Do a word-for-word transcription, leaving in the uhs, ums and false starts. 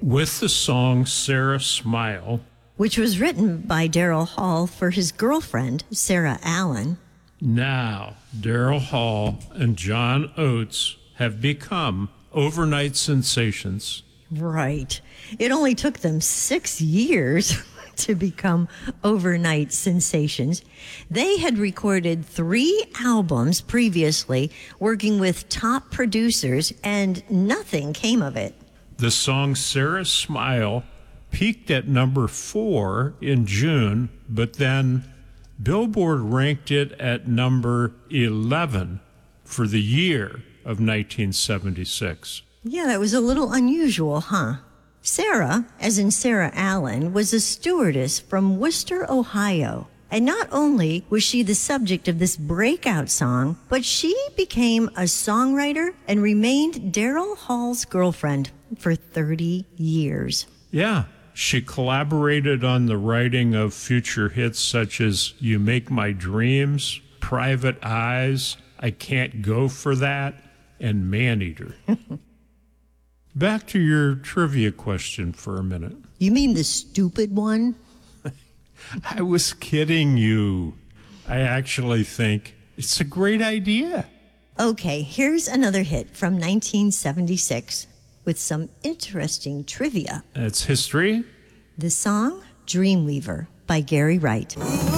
with the song Sarah Smile, which was written by Daryl Hall for his girlfriend, Sarah Allen. Now, Daryl Hall and John Oates have become overnight sensations. Right. It only took them six years to become overnight sensations. They had recorded three albums previously, working with top producers, and nothing came of it. The song Sarah Smile peaked at number four in June, but then Billboard ranked it at number eleven for the year of nineteen seventy-six. Yeah, that was a little unusual, huh? Sarah, as in Sarah Allen, was a stewardess from Worcester, Ohio. And not only was she the subject of this breakout song, but she became a songwriter and remained Daryl Hall's girlfriend for thirty years. Yeah. She collaborated on the writing of future hits such as You Make My Dreams, Private Eyes, I Can't Go For That, and Maneater. Back to your trivia question for a minute. You mean the stupid one? I was kidding you. I actually think it's a great idea. Okay, here's another hit from nineteen seventy-six. With some interesting trivia. It's history. The song, Dreamweaver, by Gary Wright.